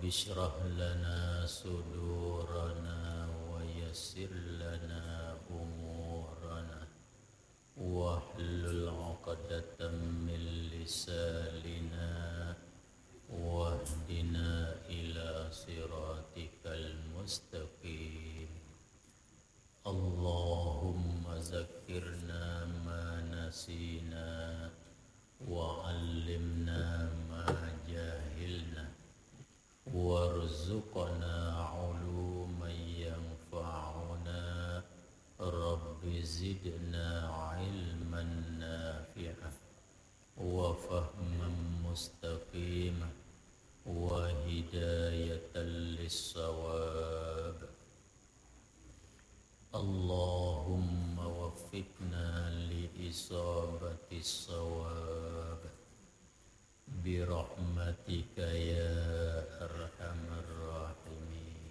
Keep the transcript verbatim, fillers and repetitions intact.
اشرح لنا صدورنا ويسر لنا أمورنا واحلل عقدة من لساننا واهدنا إلى صراطك المستقيم. اللهم ذكرنا ما نسينا وعلمنا ما جهلنا وارزقنا علوما ينفعنا. رب زدنا علما نافعا وفهما مستقيما وهداية للصواب. اللهم وفقنا لإصابة الصواب برحمتك يا أرحم الراحمين.